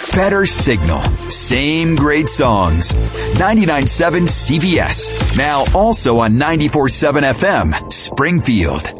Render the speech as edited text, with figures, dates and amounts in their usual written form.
better signal, same great songs. 99.7 CVS. Now also on 94.7 FM, Springfield.